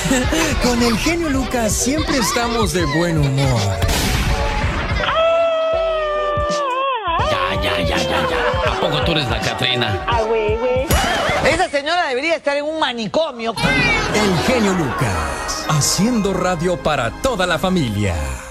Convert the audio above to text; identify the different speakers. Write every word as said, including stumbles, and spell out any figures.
Speaker 1: Con el genio Lucas siempre estamos de buen humor.
Speaker 2: Ya, ya, ya, ya, ya. ¿A poco tú eres la Catrina?
Speaker 3: Ah, güey, güey.
Speaker 4: Esa señora debería estar en un manicomio.
Speaker 1: El genio Lucas, haciendo radio para toda la familia.